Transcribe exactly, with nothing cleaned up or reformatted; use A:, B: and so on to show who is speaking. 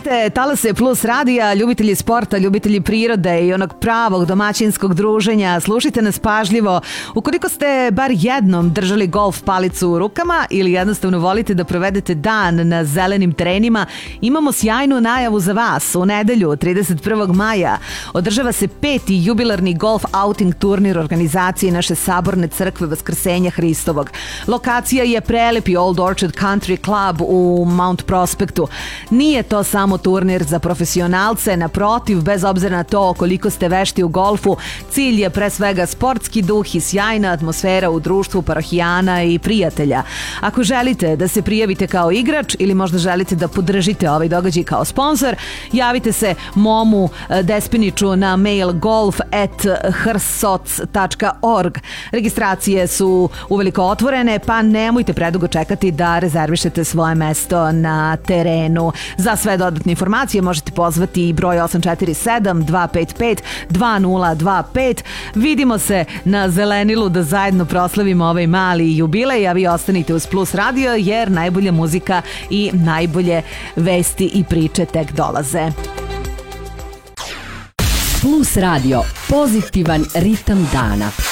A: Slušate Talase Plus radija, ljubitelji sporta, ljubitelji prirode i onog pravog domaćinskog druženja. Slušajte nas pažljivo. Ukoliko ste bar jednom držali golf palicu u rukama ili jednostavno volite da provedete dan na zelenim terenima, imamo sjajnu najavu za vas. U nedelju, trideset prvog maja, održava se peti jubilarni golf outing turnir organizacije naše saborne crkve Vaskrsenja Hristovog. Lokacija je prelepi Old Orchard Country Club u Mount Prospektu. Nije to samo turnir za profesionalce, naprotiv, bez obzira na to koliko ste vešti u golfu, cilj je pre svega sportski duh i sjajna atmosfera u društvu parohijana i prijatelja. Ako želite da se prijavite kao igrač ili možda želite da podržite ovaj događaj kao sponsor, javite se Momu Despiniću na mail golf at hrsoc tačka org. Registracije su uveliko otvorene, pa nemojte predugo čekati da rezervišete svoje mesto na terenu. Za sve dodatne informacije možete pozvati i broj osam četiri sedam dva pet pet dva nula dva pet. Vidimo se na zelenilu da zajedno proslavimo ovaj mali jubilej, a vi ostanite uz Plus radio jer najbolja muzika i najbolje vesti i priče tek dolaze.
B: Plus radio, pozitivan ritam dana.